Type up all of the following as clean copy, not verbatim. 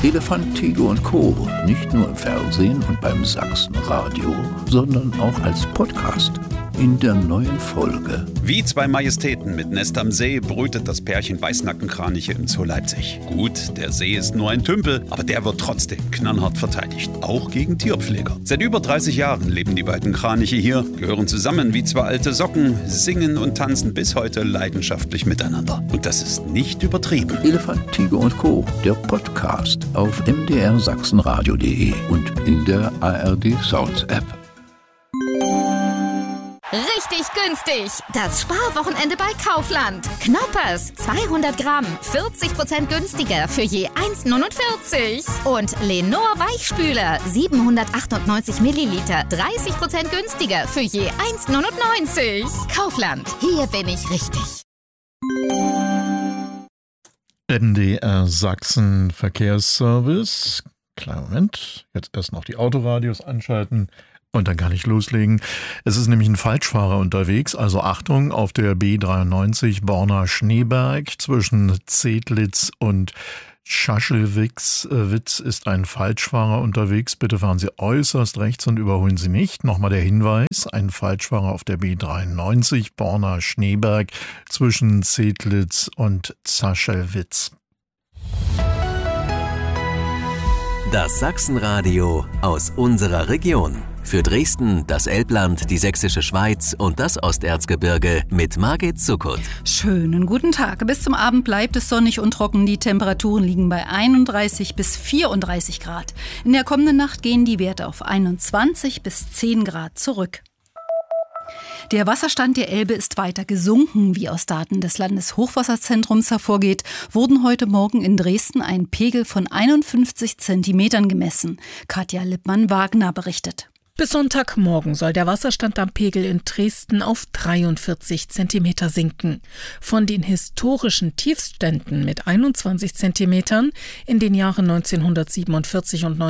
Elefant, Tiger und Co. Nicht nur im Fernsehen und beim Sachsenradio, sondern auch als Podcast. In der neuen Folge. Wie zwei Majestäten mit Nest am See brütet das Pärchen Weißnackenkraniche im Zoo Leipzig. Gut, der See ist nur ein Tümpel, aber der wird trotzdem knallhart verteidigt. Auch gegen Tierpfleger. Seit über 30 Jahren leben die beiden Kraniche hier, gehören zusammen wie zwei alte Socken, singen und tanzen bis heute leidenschaftlich miteinander. Und das ist nicht übertrieben. Elefant, Tiger und Co. Der Podcast auf mdrsachsenradio.de und in der ARD Sounds App. Richtig günstig. Das Sparwochenende bei Kaufland. Knoppers, 200 Gramm, 40% günstiger für je 1,49. Und Lenor Weichspüler, 798 Milliliter, 30% günstiger für je 1,99. Kaufland, hier bin ich richtig. MDR Sachsen Verkehrsservice. Kleinen Moment, jetzt erst noch die Autoradios anschalten. Und dann kann ich loslegen. Es ist nämlich ein Falschfahrer unterwegs, also Achtung, auf der B93 Borna-Schneeberg zwischen Zedlitz und Schaschelwitz ist ein Falschfahrer unterwegs. Bitte fahren Sie äußerst rechts und überholen Sie nicht. Nochmal der Hinweis, ein Falschfahrer auf der B93 Borna-Schneeberg zwischen Zedlitz und Zaschelwitz. Das Sachsenradio aus unserer Region. Für Dresden, das Elbland, die Sächsische Schweiz und das Osterzgebirge mit Margit Zuckert. Schönen guten Tag. Bis zum Abend bleibt es sonnig und trocken. Die Temperaturen liegen bei 31 bis 34 Grad. In der kommenden Nacht gehen die Werte auf 21 bis 10 Grad zurück. Der Wasserstand der Elbe ist weiter gesunken. Wie aus Daten des Landeshochwasserzentrums hervorgeht, wurden heute Morgen in Dresden ein Pegel von 51 Zentimetern gemessen. Katja Lippmann-Wagner berichtet. Bis Sonntagmorgen soll der Wasserstand am Pegel in Dresden auf 43 Zentimeter sinken. Von den historischen Tiefständen mit 21 Zentimetern in den Jahren 1947 und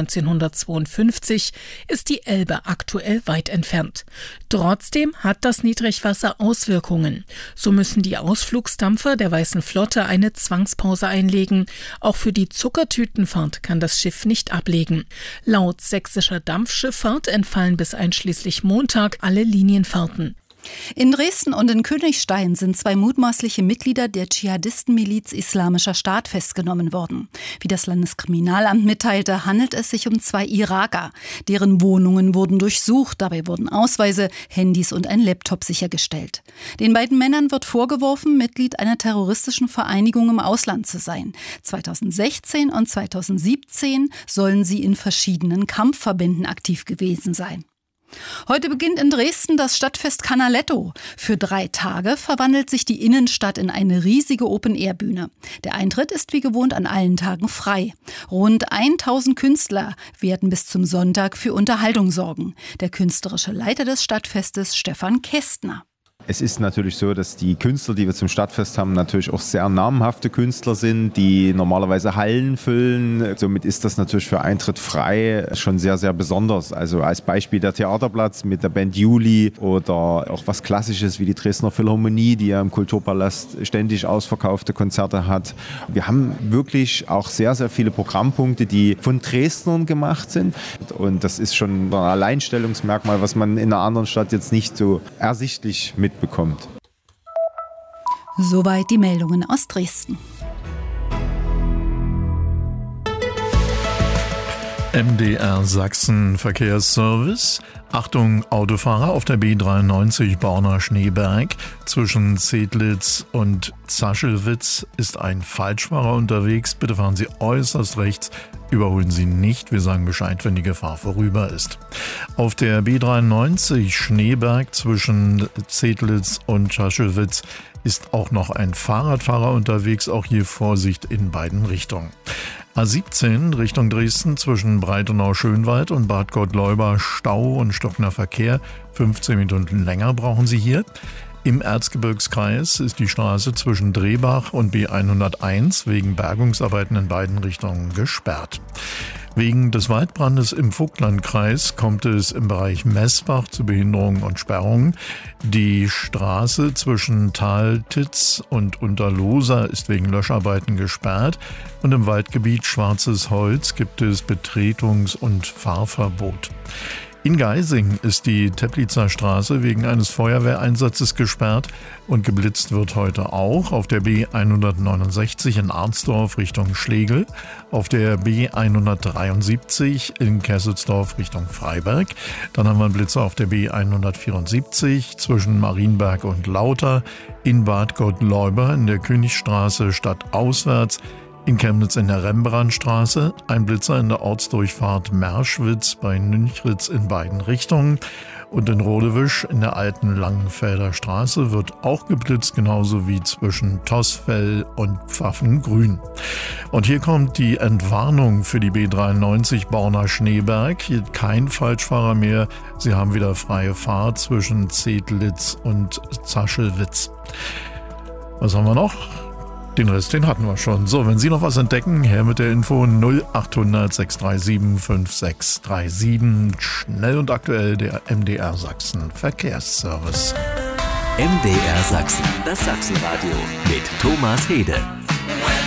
1952 ist die Elbe aktuell weit entfernt. Trotzdem hat das Niedrigwasser Auswirkungen. So müssen die Ausflugsdampfer der Weißen Flotte eine Zwangspause einlegen. Auch für die Zuckertütenfahrt kann das Schiff nicht ablegen. Laut sächsischer Dampfschifffahrt entfallen bis einschließlich Montag alle Linienfahrten. In Dresden und in Königstein sind zwei mutmaßliche Mitglieder der Dschihadistenmiliz Islamischer Staat festgenommen worden. Wie das Landeskriminalamt mitteilte, handelt es sich um zwei Iraker. Deren Wohnungen wurden durchsucht, dabei wurden Ausweise, Handys und ein Laptop sichergestellt. Den beiden Männern wird vorgeworfen, Mitglied einer terroristischen Vereinigung im Ausland zu sein. 2016 und 2017 sollen sie in verschiedenen Kampfverbänden aktiv gewesen sein. Heute beginnt in Dresden das Stadtfest Canaletto. Für 3 Tage verwandelt sich die Innenstadt in eine riesige Open-Air-Bühne. Der Eintritt ist wie gewohnt an allen Tagen frei. Rund 1000 Künstler werden bis zum Sonntag für Unterhaltung sorgen. Der künstlerische Leiter des Stadtfestes, Stefan Kästner. Es ist natürlich so, dass die Künstler, die wir zum Stadtfest haben, natürlich auch sehr namhafte Künstler sind, die normalerweise Hallen füllen. Somit ist das natürlich für Eintritt frei schon sehr, sehr besonders. Also als Beispiel der Theaterplatz mit der Band Juli oder auch was Klassisches wie die Dresdner Philharmonie, die ja im Kulturpalast ständig ausverkaufte Konzerte hat. Wir haben wirklich auch sehr, sehr viele Programmpunkte, die von Dresdnern gemacht sind. Und das ist schon ein Alleinstellungsmerkmal, was man in einer anderen Stadt jetzt nicht so ersichtlich mitbekommt. Soweit die Meldungen aus Dresden. MDR Sachsen Verkehrsservice. Achtung, Autofahrer auf der B93 Borna-Schneeberg. Zwischen Zedlitz und Zaschelwitz ist ein Falschfahrer unterwegs. Bitte fahren Sie äußerst rechts. Überholen Sie nicht. Wir sagen Bescheid, wenn die Gefahr vorüber ist. Auf der B93 Schneeberg zwischen Zedlitz und Zaschelwitz ist auch noch ein Fahrradfahrer unterwegs. Auch hier Vorsicht in beiden Richtungen. A17 Richtung Dresden zwischen Breitenau-Schönwald und Bad Gottleuba Stau und stockender Verkehr. 15 Minuten länger brauchen Sie hier. Im Erzgebirgskreis ist die Straße zwischen Drehbach und B101 wegen Bergungsarbeiten in beiden Richtungen gesperrt. Wegen des Waldbrandes im Vogtlandkreis kommt es im Bereich Messbach zu Behinderungen und Sperrungen. Die Straße zwischen Taltitz und Unterlosa ist wegen Löscharbeiten gesperrt und im Waldgebiet Schwarzes Holz gibt es Betretungs- und Fahrverbot. In Geising ist die Teplitzer Straße wegen eines Feuerwehreinsatzes gesperrt und geblitzt wird heute auch auf der B169 in Arnsdorf Richtung Schlegel, auf der B173 in Kesselsdorf Richtung Freiberg. Dann haben wir einen Blitzer auf der B174 zwischen Marienberg und Lauter, in Bad Gottleuba in der Königstraße stadtauswärts, in Chemnitz in der Rembrandtstraße, ein Blitzer in der Ortsdurchfahrt Merschwitz bei Nünchritz in beiden Richtungen und in Rodewisch in der alten Langenfelder Straße wird auch geblitzt, genauso wie zwischen Tossfell und Pfaffengrün. Und hier kommt die Entwarnung für die B93 Borna-Schneeberg. Hier kein Falschfahrer mehr. Sie haben wieder freie Fahrt zwischen Zedlitz und Zaschelwitz. Was haben wir noch? Den Rest, den hatten wir schon. So, wenn Sie noch was entdecken, her mit der Info 0800 637 5637. Schnell und aktuell der MDR Sachsen Verkehrsservice. MDR Sachsen, das Sachsenradio mit Thomas Hede.